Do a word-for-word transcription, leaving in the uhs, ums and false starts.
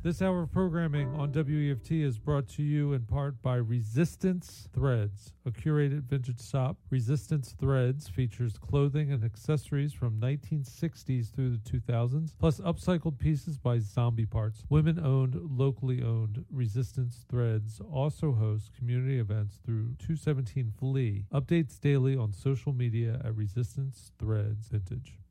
This hour of programming on W E F T is brought to you in part by Resistance Threads, a curated vintage shop. Resistance Threads features clothing and accessories from nineteen sixties through the two thousands, plus upcycled pieces by Zombie Parts. Women-owned, locally owned Resistance Threads also hosts community events through two seventeen Flea. Updates daily on social media at Resistance Threads Vintage.